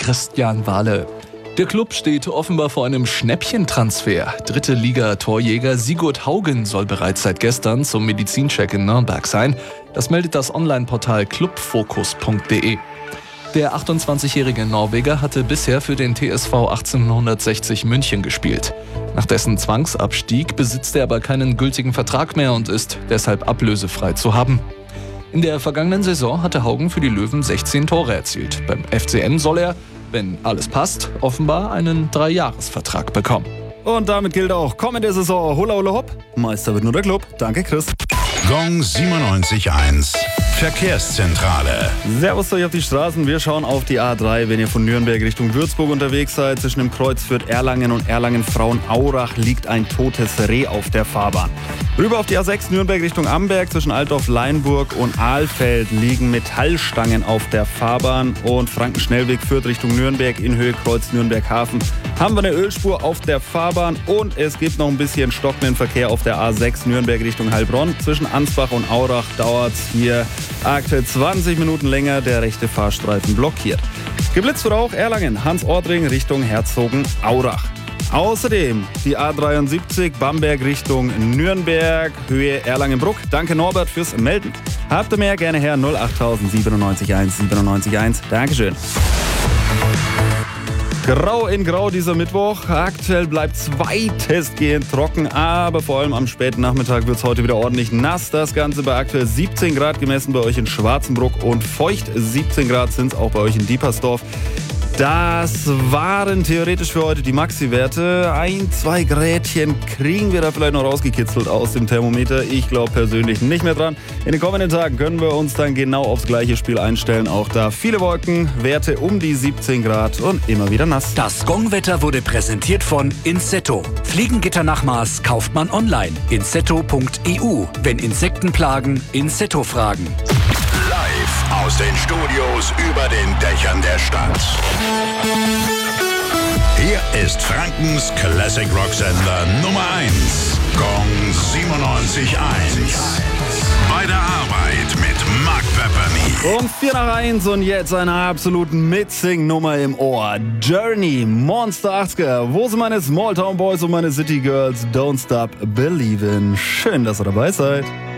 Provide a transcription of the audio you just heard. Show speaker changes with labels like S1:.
S1: Christian Wahle. Der Club steht offenbar vor einem Schnäppchentransfer. 3. Liga-Torjäger Sigurd Haugen soll bereits seit gestern zum Medizincheck in Nürnberg sein. Das meldet das Online-Portal clubfokus.de. Der 28-jährige Norweger hatte bisher für den TSV 1860 München gespielt. Nach dessen Zwangsabstieg besitzt er aber keinen gültigen Vertrag mehr und ist deshalb ablösefrei zu haben. In der vergangenen Saison hatte Haugen für die Löwen 16 Tore erzielt. Beim FCN soll er, wenn alles passt, offenbar einen 3-Jahres-Vertrag bekommen.
S2: Und damit gilt auch kommende Saison Hula Hula Hopp. Meister wird nur der Club. Danke, Chris.
S3: Gong 97.1 Verkehrszentrale.
S2: Servus euch auf die Straßen. Wir schauen auf die A3. Wenn ihr von Nürnberg Richtung Würzburg unterwegs seid, zwischen dem Kreuz Fürth-Erlangen und Erlangen-Frauenaurach liegt ein totes Reh auf der Fahrbahn. Rüber auf die A6 Nürnberg Richtung Amberg, zwischen Altdorf-Leinburg und Ahlfeld liegen Metallstangen auf der Fahrbahn. Und Frankenschnellweg Fürth Richtung Nürnberg in Höhe Kreuz Nürnberg-Hafen haben wir eine Ölspur auf der Fahrbahn und es gibt noch ein bisschen stockenden Verkehr auf der A6 Nürnberg Richtung Heilbronn. Zwischen Ansbach und Aurach dauert es hier aktuell 20 Minuten länger, der rechte Fahrstreifen blockiert. Geblitzt wird auch Erlangen, Hans-Ortring Richtung Herzogenaurach. Außerdem die A73 Bamberg Richtung Nürnberg, Höhe Erlangenbruck. Danke Norbert fürs Melden. Habt ihr mehr, gerne her 08000 971 971. Dankeschön. Grau in Grau dieser Mittwoch. Aktuell bleibt es weitestgehend trocken, aber vor allem am späten Nachmittag wird es heute wieder ordentlich nass. Das Ganze bei aktuell 17 Grad gemessen bei euch in Schwarzenbruck und feucht 17 Grad sind es auch bei euch in Diepersdorf. Das waren theoretisch für heute die Maxi-Werte. 1-2 Grätchen kriegen wir da vielleicht noch rausgekitzelt aus dem Thermometer. Ich glaube persönlich nicht mehr dran. In den kommenden Tagen können wir uns dann genau aufs gleiche Spiel einstellen. Auch da viele Wolken, Werte um die 17 Grad und immer wieder nass.
S4: Das Gong-Wetter wurde präsentiert von Insetto. Fliegengitter nach Maß kauft man online. Insetto.eu. Wenn Insekten plagen, Insetto fragen.
S3: Live aus den Studios über den Dächern der Stadt. Hier ist Frankens Classic Rock Sender Nummer 1. Gong 97.1. Bei der Arbeit mit Mark Pepperny.
S2: Um 4 nach 1 und jetzt eine absoluten Mitsing-Nummer im Ohr. Journey, Monster 80er. Wo sind meine Smalltown Boys und meine City Girls? Don't Stop Believin'. Schön, dass ihr dabei seid.